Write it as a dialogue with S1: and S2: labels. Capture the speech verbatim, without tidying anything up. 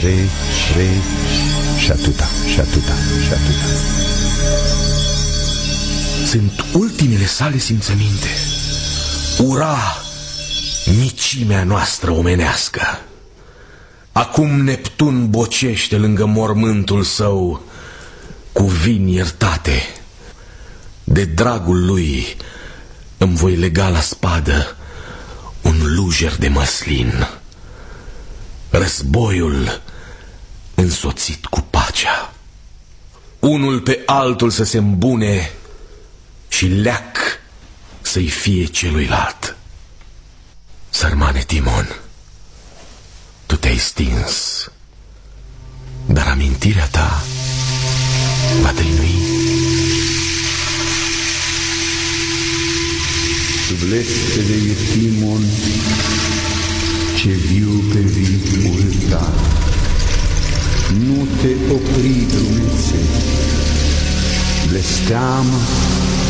S1: treci, treci și atâta, și atâta, și atâta.
S2: Sunt ultimele sale simțăminte. Ura micimea noastră omenească. Acum Neptun bocește lângă mormântul său cu vini iertate. De dragul lui îmi voi lega la spadă un lujer de măslin. Războiul însoțit cu pacea. Unul pe altul să se îmbune și leac să-i fie celuilalt. Sărmane Timon, tu te-ai stins, dar amintirea ta va trinui.
S1: Sublește-le, Timon, ce viu pe vipul ta. Nu te opri, Dumnezeu, blesteamă